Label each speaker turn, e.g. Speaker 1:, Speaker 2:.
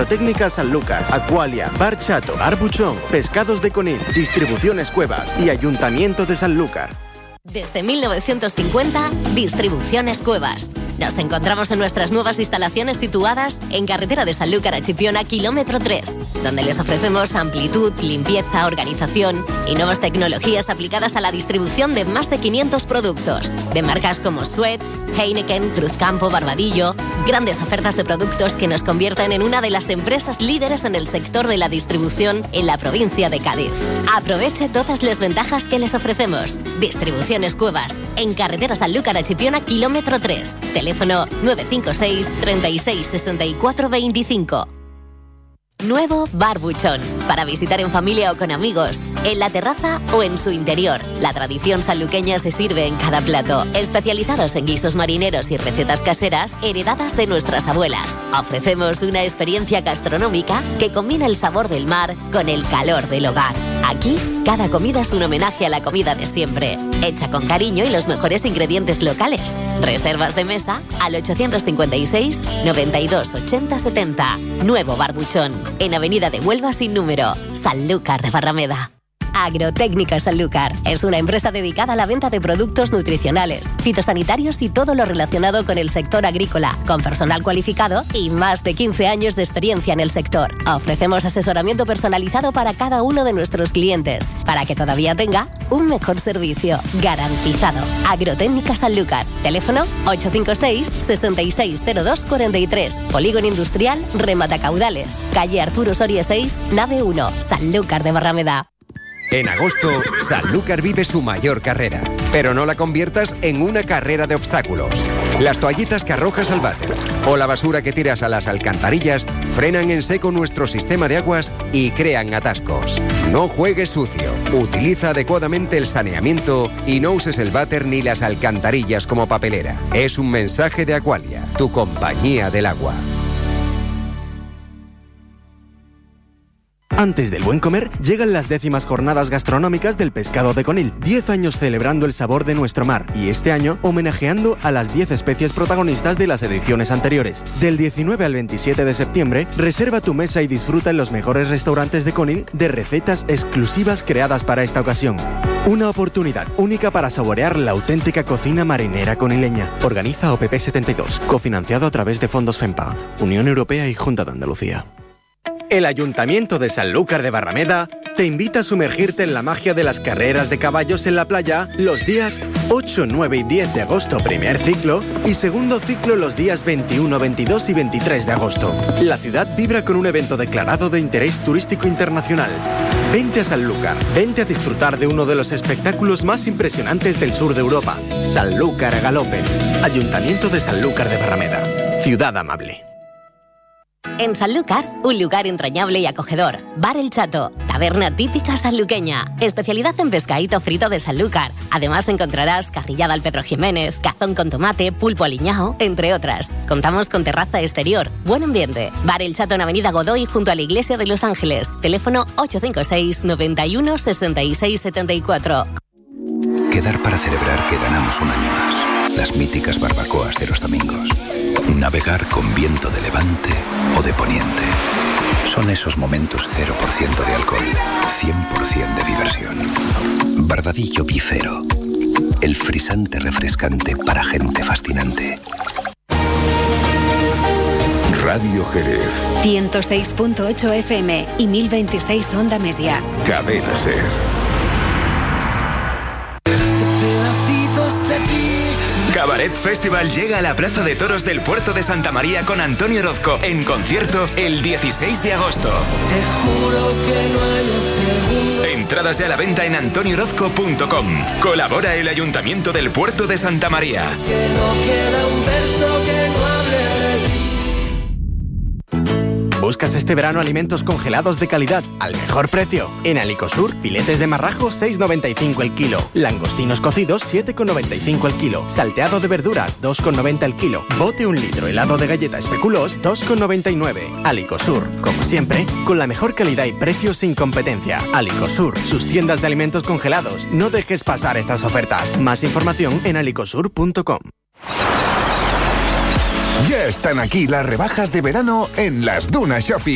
Speaker 1: Agrotécnica Sanlúcar, Aqualia, Bar Chato, Bar Buchón, Pescados de Conil, Distribuciones Cuevas y Ayuntamiento de Sanlúcar.
Speaker 2: Desde 1950, Distribuciones Cuevas. Nos encontramos en nuestras nuevas instalaciones situadas en carretera de Sanlúcar a Chipiona, kilómetro 3, donde les ofrecemos amplitud, limpieza, organización y nuevas tecnologías aplicadas a la distribución de más de 500 productos, de marcas como Suez, Heineken, Cruzcampo, Barbadillo, grandes ofertas de productos que nos convierten en una de las empresas líderes en el sector de la distribución en la provincia de Cádiz. Aproveche todas las ventajas que les ofrecemos. Distribuciones Cuevas, en carretera Sanlúcar a Chipiona, kilómetro 3. Teléfono 956 36 64 25. Nuevo Bar Buchón, para visitar en familia o con amigos, en la terraza o en su interior. La tradición sanluqueña se sirve en cada plato, especializados en guisos marineros y recetas caseras heredadas de nuestras abuelas. Ofrecemos una experiencia gastronómica que combina el sabor del mar con el calor del hogar. Aquí, cada comida es un homenaje a la comida de siempre, hecha con cariño y los mejores ingredientes locales. Reservas de mesa al 856 92 80 70. Nuevo Bar Buchón, en Avenida de Huelva sin número, Sanlúcar de Barrameda. Agrotécnica Sanlúcar es una empresa dedicada a la venta de productos nutricionales, fitosanitarios y todo lo relacionado con el sector agrícola, con personal cualificado y más de 15 años de experiencia en el sector. Ofrecemos asesoramiento personalizado para cada uno de nuestros clientes, para que todavía tenga un mejor servicio garantizado. Agrotécnica Sanlúcar, teléfono 856 6602 43, Polígono Industrial Rematacaudales, calle Arturo Soria 6, nave 1, Sanlúcar de Barrameda.
Speaker 3: En agosto, Sanlúcar vive su mayor carrera, pero no la conviertas en una carrera de obstáculos. Las toallitas que arrojas al váter o la basura que tiras a las alcantarillas frenan en seco nuestro sistema de aguas y crean atascos. No juegues sucio, utiliza adecuadamente el saneamiento y no uses el váter ni las alcantarillas como papelera. Es un mensaje de Aqualia, tu compañía del agua.
Speaker 1: Antes del buen comer, llegan las 10º jornadas gastronómicas del Pescado de Conil. 10 años celebrando el sabor de nuestro mar y este año homenajeando a las 10 especies protagonistas de las ediciones anteriores. Del 19 al 27 de septiembre, reserva tu mesa y disfruta en los mejores restaurantes de Conil de recetas exclusivas creadas para esta ocasión. Una oportunidad única para saborear la auténtica cocina marinera conileña. Organiza OPP 72, cofinanciado a través de fondos FEMPA, Unión Europea y Junta de Andalucía. El Ayuntamiento de Sanlúcar de Barrameda te invita a sumergirte en la magia de las carreras de caballos en la playa los días 8, 9 y 10 de agosto, primer ciclo, y segundo ciclo los días 21, 22 y 23 de agosto. La ciudad vibra con un evento declarado de interés turístico internacional. Vente a Sanlúcar, vente a disfrutar de uno de los espectáculos más impresionantes del sur de Europa. Sanlúcar a galope. Ayuntamiento de Sanlúcar de Barrameda. Ciudad amable.
Speaker 2: En Sanlúcar, un lugar entrañable y acogedor. Bar El Chato, taberna típica sanluqueña. Especialidad en pescadito frito de Sanlúcar. Además encontrarás carrillada al Pedro Jiménez, cazón con tomate, pulpo aliñao, entre otras. Contamos con terraza exterior, buen ambiente. Bar El Chato en Avenida Godoy junto a la Iglesia de Los Ángeles. Teléfono 856 91 66 74.
Speaker 4: Quedar para celebrar que ganamos un año más. Las míticas barbacoas de los domingos. Navegar con viento de levante o de poniente. Son esos momentos 0% de alcohol, 100% de diversión. Barbadillo Bicero. El frisante refrescante para gente fascinante.
Speaker 5: Radio Jerez.
Speaker 6: 106.8 FM y 1026 onda media.
Speaker 5: Cadena Ser.
Speaker 7: Cabaret Festival llega a la Plaza de Toros del Puerto de Santa María con Antonio Orozco en concierto el 16 de agosto.
Speaker 8: Te juro que no hay un segundo.
Speaker 7: Entradas ya a la venta en antoniorozco.com. Colabora el Ayuntamiento del Puerto de Santa María.
Speaker 8: Que no queda un verso que no hable de ti.
Speaker 1: ¿Buscas este verano alimentos congelados de calidad al mejor precio? En Alicosur, filetes de marrajo 6,95 el kilo, langostinos cocidos 7,95 el kilo, salteado de verduras 2,90 el kilo, bote 1 litro helado de galleta especuloos 2,99. Alicosur, como siempre, con la mejor calidad y precio sin competencia. Alicosur, sus tiendas de alimentos congelados. No dejes pasar estas ofertas. Más información en alicosur.com.
Speaker 5: Ya están aquí las rebajas de verano en Las Dunas Shopping.